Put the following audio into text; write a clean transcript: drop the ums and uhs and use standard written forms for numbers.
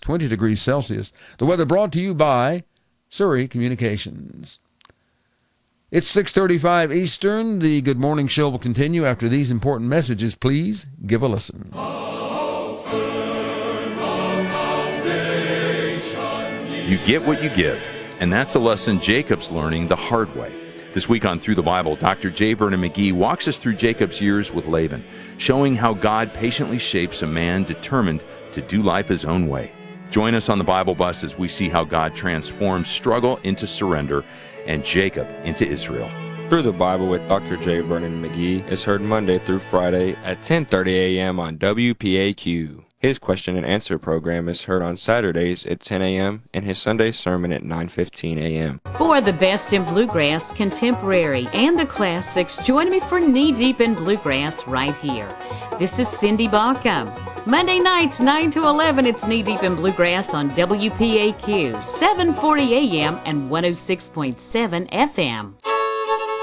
20 degrees Celsius. The weather brought to you by Surrey Communications. It's 6:35 Eastern. The Good Morning Show will continue after these important messages. Please give a listen. You get what you give, and that's a lesson Jacob's learning the hard way. This week on Through the Bible, Dr. J. Vernon McGee walks us through Jacob's years with Laban, showing how God patiently shapes a man determined to do life his own way. Join us on the Bible Bus as we see how God transforms struggle into surrender and Jacob into Israel. Through the Bible with Dr. J. Vernon McGee is heard Monday through Friday at 10:30 a.m. on WPAQ. His question and answer program is heard on Saturdays at 10 a.m. and his Sunday sermon at 9:15 a.m. For the best in bluegrass, contemporary, and the classics, join me for Knee Deep in Bluegrass right here. This is Cindy Baucom. Monday nights, 9 to 11, it's Knee Deep in Bluegrass on WPAQ, 740 a.m. and 106.7 FM.